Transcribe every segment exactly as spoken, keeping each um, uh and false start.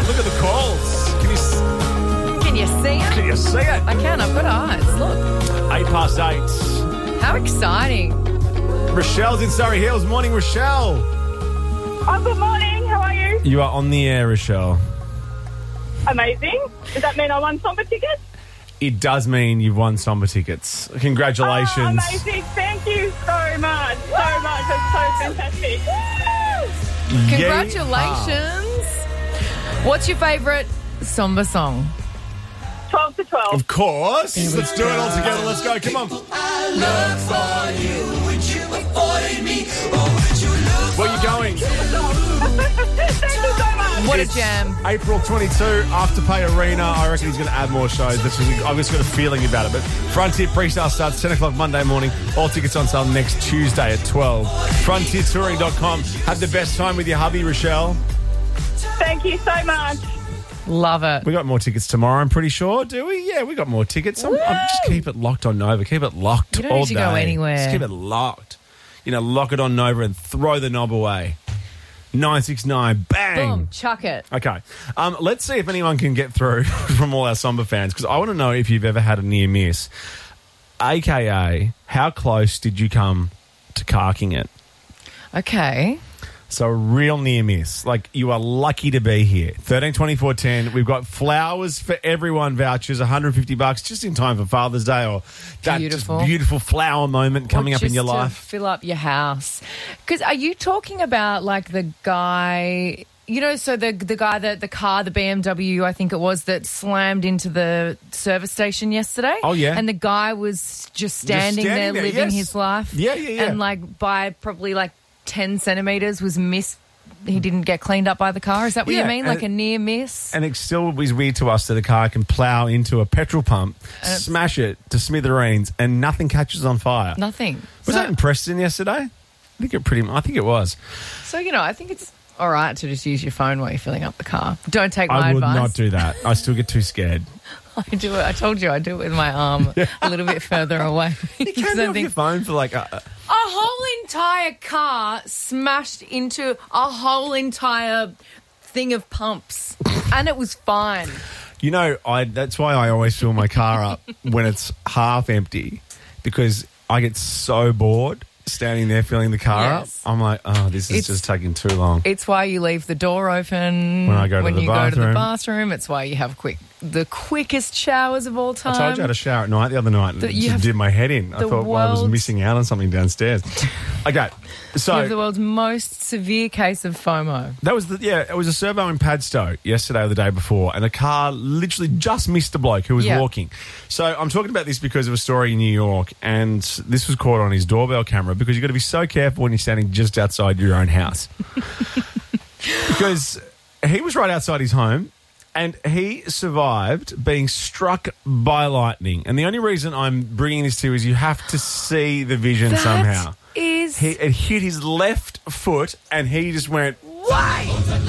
Look at the calls. Can you, s- Can you see it? can you see it? I can. I've got eyes. Look. Eight past eight. How exciting. Rochelle's in Surrey Hills. Morning, Rochelle. Oh, good morning. How are you? You are on the air, Rochelle. Amazing. Does that mean I won Samba tickets? It does mean you've won Samba tickets. Congratulations. Oh, amazing. Thank you so much. So much. It's so fantastic. Congratulations. What's your favourite Samba song? twelve to twelve. Of course. Let's do it all together. Let's go. Come on. Where are you going? Thank you so much. What a It's jam. April twenty-second, Afterpay Arena. I reckon he's going to add more shows. That's I've just got a feeling about it. But Frontier pre-sale starts ten o'clock Monday morning. All tickets on sale next Tuesday at twelve. frontier touring dot com. Have the best time with your hubby, Rochelle. Thank you so much. Love it. We got more tickets tomorrow, I'm pretty sure. Do we? Yeah, we got more tickets. I'm, I'm just keep it locked on Nova. Keep it locked You don't all need to day. go anywhere. Just keep it locked. You know, lock it on Nova and throw the knob away. nine six nine, bang. Boom. Chuck it. Okay. Um, let's see if anyone can get through from all our Samba fans, because I want to know if you've ever had a near miss. A K A, how close did you come to carking it? Okay. So a real near miss. Like, you are lucky to be here. thirteen twenty-four ten. We've got flowers for everyone vouchers, one hundred fifty bucks just in time for Father's Day, or that Beautiful. just beautiful flower moment coming Or up in just your to life. fill up your house. Because are you talking about like the guy, you know, so the the guy that the car, the B M W, I think it was, that slammed into the service station yesterday? Oh, yeah. And the guy was just standing, standing there, there, living yes. his life. Yeah, yeah, yeah. And like by probably like ten centimetres was missed. He didn't get cleaned up by the car. Is that what Yeah, you mean? Like and- a near miss? And it still is weird to us that a car can plough into a petrol pump, it's- smash it to smithereens, and nothing catches on fire. Nothing. Was so, that in Preston yesterday? I think it pretty. I think it was. so, you know, I think it's all right to just use your phone while you're filling up the car. Don't take my I would advice. not do that. I still get too scared. I do it. I told you I do it with my arm a little bit further away. You Because can't I do it off think your phone for like. A, a whole entire car smashed into a whole entire thing of pumps, and it was fine. you know, I. That's why I always fill my car up when it's half empty, because I get so bored standing there filling the car Yes. up. I'm like, oh, this is It's- just taking too long. It's why you leave the door open When I go to when the you go to the bathroom. bathroom. It's why you have quick the quickest showers of all time. I told you I had a shower at night the other night and The- it you just have did my head in. I the thought well, I was world's- missing out on something downstairs. Okay, You have the so world's most severe case of FOMO. that was the yeah. It was a servo in Padstow yesterday or the day before, and a car literally just missed a bloke who was Yeah. walking. So I'm talking about this because of a story in New York, and this was caught on his doorbell camera, because you've got to be so careful when you're standing just outside your own house. Because he was right outside his home, and he survived being struck by lightning. And the only reason I'm bringing this to you is you have to see the vision That somehow. is He, it hit his left foot, and he just went, why?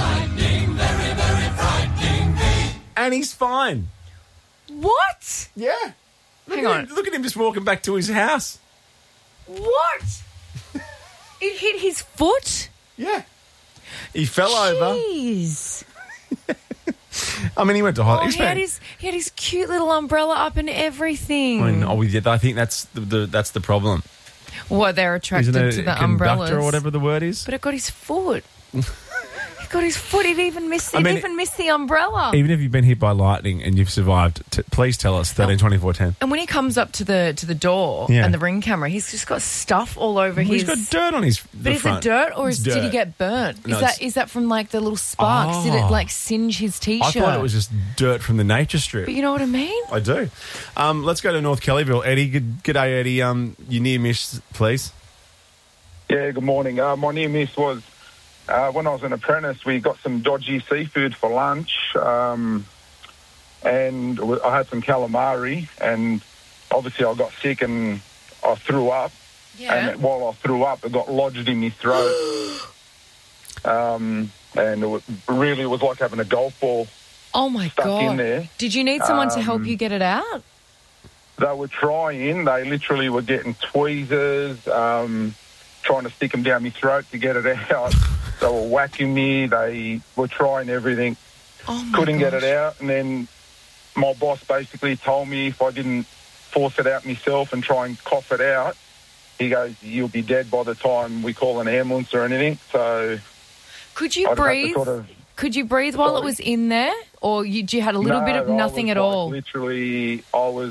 and he's fine. What? Yeah. Look Hang at on. Him, look at him just walking back to his house. What? It hit his foot? Yeah. He fell over. Jeez. I mean, he went to Oh, hospital. he had his he had his cute little umbrella up and everything. I, mean, oh, yeah, I think that's the, the that's the problem. What, they're attracted Isn't it to a the conductor umbrellas or whatever the word is? But it got his foot. It got his foot. It even missed. It I mean, even missed the umbrella. Even if you've been hit by lightning and you've survived, t- please tell us. thirteen twenty-four ten. And when he comes up to the to the door Yeah. and the ring camera, he's just got stuff all over Well, his. he's got dirt on his. The But is front. it dirt or It's is, did he dirt. get burnt? No, is that it's- is that from like the little sparks? Did it Oh. like singe his I t-shirt? thought it was just dirt from the nature strip. But you know what I mean? I do. Um, let's go to North Kellyville. Eddie, good, g'day, Eddie. Um, you near miss, please. Yeah, good morning. Uh, my near miss was uh, when I was an apprentice, we got some dodgy seafood for lunch, um, and w- I had some calamari, and obviously I got sick and I threw up, and while I threw up, it got lodged in my throat, um, and it was, really it was like having a golf ball Oh my stuck god! in there. Did you need someone to help Um, you get it out? They were trying, they literally were getting tweezers, um, trying to stick them down my throat to get it out. They were whacking me. They were trying everything. Oh my couldn't get gosh. it out. And then my boss basically told me if I didn't force it out myself and try and cough it out, he goes, you'll be dead by the time we call an ambulance or anything. So Could you I'd have to breathe? sort of- Could you breathe while Sorry? it was in there? Or you, you had a little No, bit of I nothing was at like all? Literally, I was...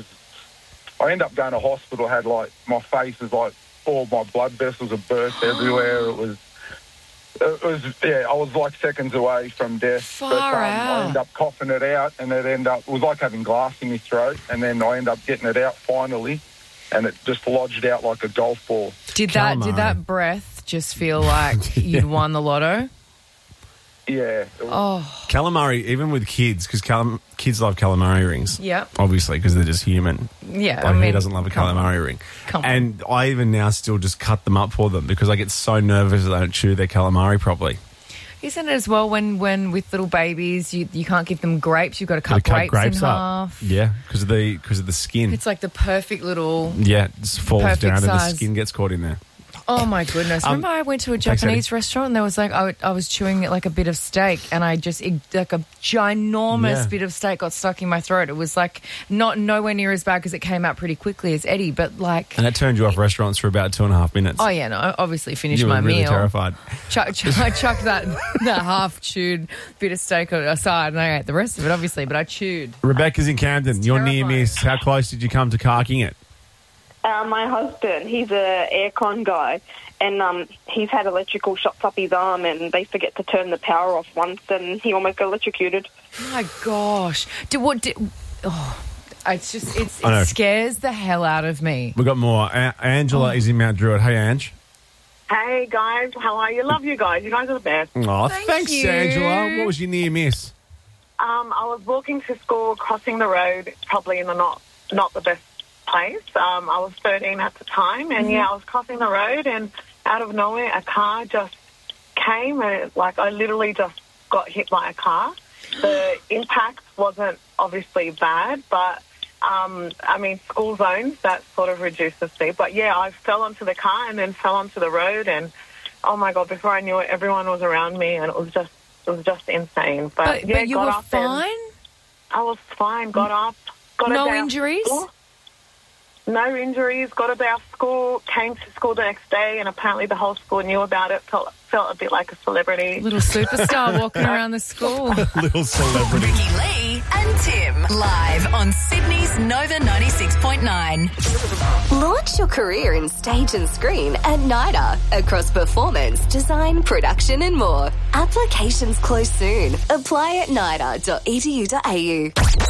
I ended up going to hospital, had like... My face was like... All my blood vessels are burst everywhere. It was... It was... Yeah, I was like seconds away from death. Far but, um, out. I ended up coughing it out and it ended up... It was like having glass in my throat, and then I ended up getting it out finally, and it just lodged out like a golf ball. Did that, Calamari. did that breath just feel like you'd won the lotto? Yeah. It was, Oh, Calamari, even with kids, because calam- kids love calamari rings. yeah. Obviously, because they're just human. Yeah, Like, I mean, who doesn't love a come on. calamari ring? Come on. And I even now still just cut them up for them because I get so nervous that they don't chew their calamari properly. Isn't it as well when, when with little babies you, you can't give them grapes, you've got to cut, Gotta grapes, cut grapes in up. half. Yeah, because of the because of the skin. It's like the perfect little... yeah, it just falls perfect down and the size. skin gets caught in there. Oh, my goodness. Um, Remember I went to a thanks, Japanese restaurant and there was like, I, w- I was chewing it like a bit of steak and I just, it, like a ginormous Yeah. bit of steak got stuck in my throat. It was like not nowhere near as bad because it came out pretty quickly as Eddie, but like, And that turned you off restaurants for about two and a half minutes. oh yeah, no, I obviously finished you were my really meal. terrified. Chuck, chuck, I chucked that, that half chewed bit of steak aside and I ate the rest of it, obviously, but I chewed. Rebecca's in Camden. You're near terrifying. miss. How close did you come to carking it? Uh, my husband, he's a aircon guy, and um, he's had electrical shocks up his arm, and they forget to turn the power off once, and he almost got electrocuted. Oh my gosh. Did, what did, oh, it's just, it's, I know. it scares the hell out of me. We've got more. A- Angela is in Mount Druitt. Hey, Ange. Hey, guys, how are you? Love you guys. You guys are the best. Oh, Thank thanks, you. Angela. What was your near miss? Um, I was walking to school, crossing the road, probably in the not not the best place. Um, I was thirteen at the time, and yeah, I was crossing the road, and out of nowhere, a car just came, and like I literally just got hit by a car. The impact wasn't obviously bad, but um, I mean, school zones, that sort of reduced the speed. But yeah, I fell onto the car and then fell onto the road, and oh my god, before I knew it, everyone was around me, and it was just it was just insane. But, But, yeah, but you got were up and- fine? I was fine, got up. Got No about injuries? school. No injuries, got about school, came to school the next day, and apparently the whole school knew about it, felt, felt a bit like a celebrity. Little superstar walking around the school. Little celebrity. Ricky Lee and Tim. Live on Sydney's Nova ninety-six point nine. Launch your career in stage and screen at NIDA across performance, design, production and more. Applications close soon. Apply at nida dot e d u dot a u.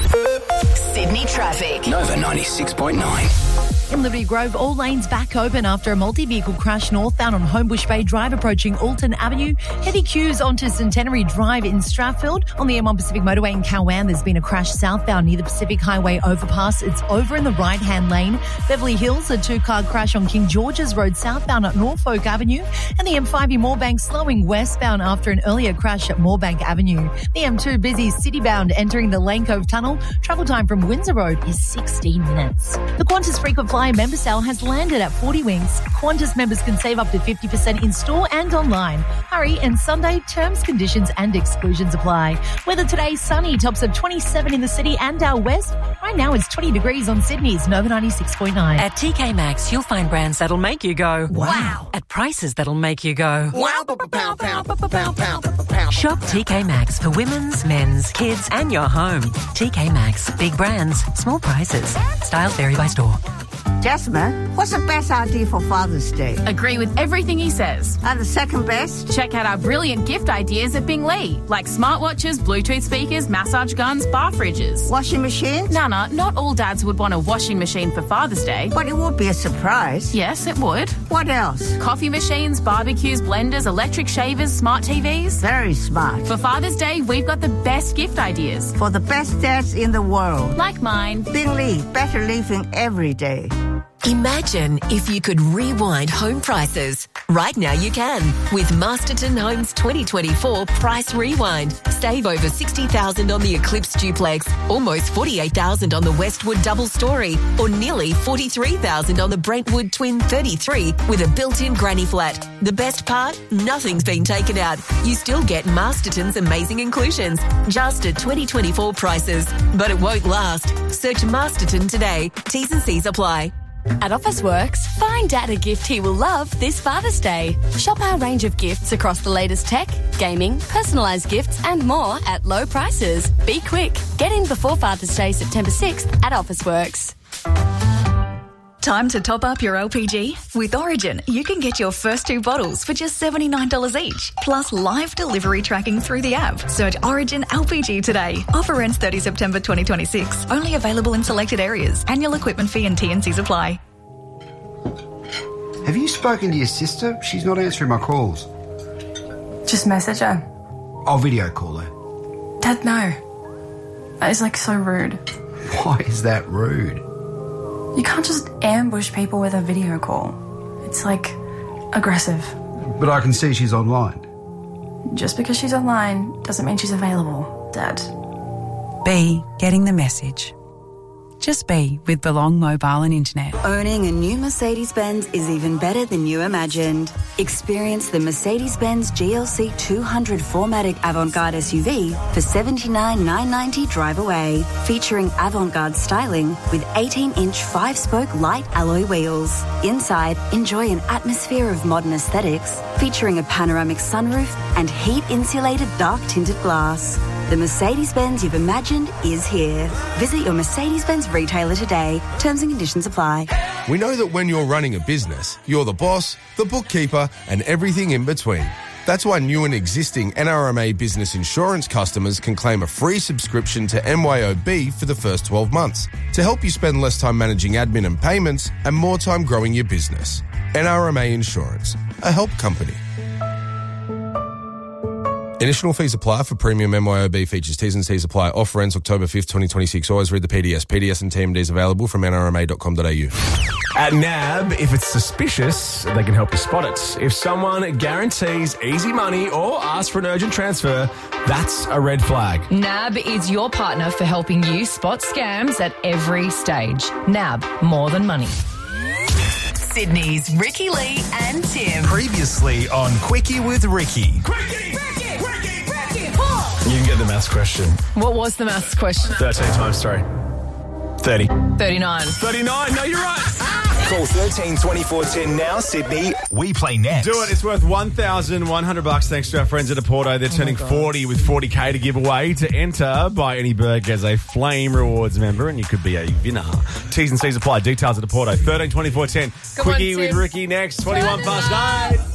Sydney traffic. Nova ninety-six point nine. In Liberty Grove, all lanes back open after a multi-vehicle crash northbound on Homebush Bay Drive approaching Alton Avenue. Heavy queues onto Centenary Drive in Strathfield. On the M one Pacific Motorway in Cowan, there's been a crash southbound near the Pacific Highway overpass. It's over in the right-hand lane. Beverly Hills, a two-car crash on King George's Road southbound at Norfolk Avenue. And the M five in Moorebank slowing westbound after an earlier crash at Moorebank Avenue. The M two busy citybound entering the Lane Cove Tunnel. Travel time from Windsor Road is sixteen minutes. The Qantas Frequent Flyer member sale has landed at forty Wings. Qantas members can save up to fifty percent in store and online. Hurry, and Sunday terms, conditions and exclusions apply. Weather today, sunny, tops of twenty-seven in the city and our west. Right now it's twenty degrees on Sydney's Nova ninety-six point nine. At T K Maxx, you'll find brands that'll make you go, wow, at prices that'll make you go, Wow, pow, pow, pow, pow, pow, pow. Shop T K Maxx for women's, men's, kids and your home. T K Maxx, big brands, small prices. Styles vary by store. Jasmine, what's the best idea for Father's Day? Agree with everything he says. And the second best? Check out our brilliant gift ideas at Bing Lee, like smartwatches, Bluetooth speakers, massage guns, bar fridges. Washing machines? Nana, not all dads would want a washing machine for Father's Day. But it would be a surprise. Yes, it would. What else? Coffee machines, barbecues, blenders, electric shavers, smart T Vs. Very smart. For Father's Day, we've got the best gift ideas. For the best dads in the world. Like mine. Bing Lee, better living every day. Imagine if you could rewind home prices. Right now you can with Masterton Homes twenty twenty-four Price Rewind. Save over sixty thousand dollars on the Eclipse Duplex, almost forty-eight thousand dollars on the Westwood Double Story, or nearly forty-three thousand dollars on the Brentwood Twin thirty-three with a built-in granny flat. The best part? Nothing's been taken out. You still get Masterton's amazing inclusions, just at twenty twenty-four prices. But it won't last. Search Masterton today. T's and C's apply. At Officeworks, find Dad a gift he will love this Father's Day. Shop our range of gifts across the latest tech, gaming, personalised gifts and more at low prices. Be quick. Get in before Father's Day, September sixth at Officeworks. Time to top up your L P G? With Origin, you can get your first two bottles for just seventy-nine dollars each, plus live delivery tracking through the app. Search Origin L P G today. Offer ends thirtieth September twenty twenty-six. Only available in selected areas. Annual equipment fee and T and Cs apply. Have you spoken to your sister? She's not answering my calls. Just message her. I'll video call her. Dad, no. That is like so rude. Why is that rude? You can't just ambush people with a video call. It's like aggressive. But I can see she's online. Just because she's online doesn't mean she's available, Dad. B, getting the message. Just be with Belong Mobile and Internet. Owning a new Mercedes-Benz is even better than you imagined. Experience the Mercedes-Benz G L C two hundred four matic Avant-Garde S U V for seventy-nine thousand nine hundred ninety dollars drive away. Featuring Avant-Garde styling with eighteen inch five-spoke light alloy wheels. Inside, enjoy an atmosphere of modern aesthetics featuring a panoramic sunroof and heat-insulated dark-tinted glass. The Mercedes-Benz you've imagined is here. Visit your Mercedes-Benz retailer today. Terms and conditions apply. We know that when you're running a business, you're the boss, the bookkeeper, and everything in between. That's why new and existing N R M A Business Insurance customers can claim a free subscription to M Y O B for the first twelve months to help you spend less time managing admin and payments and more time growing your business. N R M A Insurance, a help company. Additional fees apply for premium M Y O B features. T's and C's apply. Offer ends October fifth, twenty twenty-six. Always read the P D S. P D S and T M Ds available from N R M A dot com dot A U. At N A B, if it's suspicious, they can help you spot it. If someone guarantees easy money or asks for an urgent transfer, that's a red flag. N A B is your partner for helping you spot scams at every stage. N A B, more than money. Sydney's Ricky Lee and Tim. Previously on Quickie with Ricky. Quickie, Ricky, Ricky, Ricky, You can get the maths question. What was the maths question? thirteen times three. thirty. thirty-nine. thirty-nine. No, you're right. Call thirteen twenty-four ten now, Sydney. We play next. Do it. It's worth one thousand one hundred bucks thanks to our friends at Aporto. They're turning forty with forty K to give away. To enter, buy any burger as a Flame Rewards member and you could be a winner. T's and C's apply. Details at Aporto. thirteen twenty-four ten. Come on, Quickie Tim. with Ricky next. twenty-one past nine.